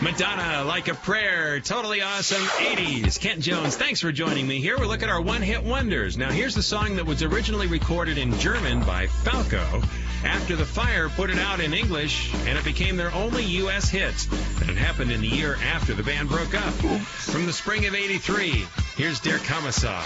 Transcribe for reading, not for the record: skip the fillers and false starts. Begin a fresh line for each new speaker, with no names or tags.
Madonna, Like a Prayer, totally awesome 80s. Kent Jones, thanks for joining me here. We look at our one-hit wonders. Now, here's the song that was originally recorded in German by Falco. After the Fire put it out in English, and it became their only U.S. hit. And it happened in the year after the band broke up. From the spring of 83, here's Der Kommissar.